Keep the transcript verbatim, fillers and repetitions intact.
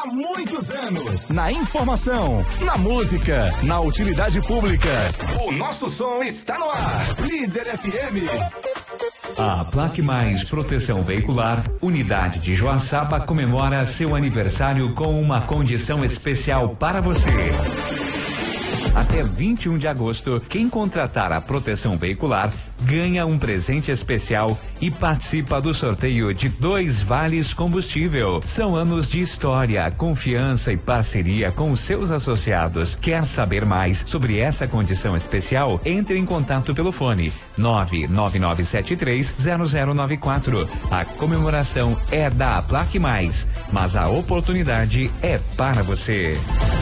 há muitos anos. Na informação, na música, na utilidade pública. O nosso som está no ar. Líder F M. A Plaque Mais Proteção Veicular, unidade de Joaçaba, comemora seu aniversário com uma condição especial para você. Até vinte e um de agosto, quem contratar a proteção veicular ganha um presente especial e participa do sorteio de dois vales combustível. São anos de história, confiança e parceria com os seus associados. Quer saber mais sobre essa condição especial? Entre em contato pelo fone nove nove nove sete três zero zero nove quatro. A comemoração é da Plaque Mais, mas a oportunidade é para você.